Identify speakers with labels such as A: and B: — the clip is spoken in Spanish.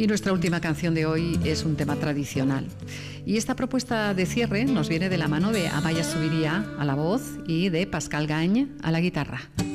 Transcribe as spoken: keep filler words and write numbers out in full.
A: Y nuestra última canción de hoy es un tema tradicional. Y esta propuesta de cierre nos viene de la mano de Amaya Zubiría a la voz y de Pascal Gagne a la guitarra.